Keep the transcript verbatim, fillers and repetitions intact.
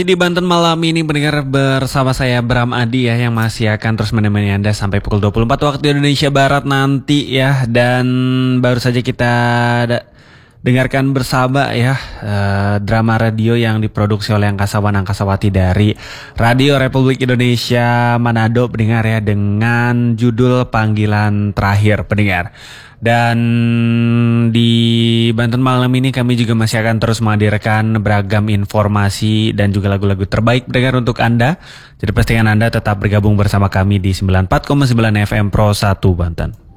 Di Banten malam ini mendengar bersama saya Bram Adi ya yang masih akan terus menemani Anda sampai pukul dua puluh empat waktu Indonesia Barat nanti ya. Dan baru saja kita da- dengarkan bersama ya eh, drama radio yang diproduksi oleh Angkasawan Angkasawati dari Radio Republik Indonesia Manado pendengar ya, dengan judul Panggilan Terakhir pendengar. Dan di Banten malam ini kami juga masih akan terus menghadirkan beragam informasi dan juga lagu-lagu terbaik pendengar untuk Anda. Jadi pastikan Anda tetap bergabung bersama kami di sembilan puluh empat koma sembilan F M Pro satu Banten.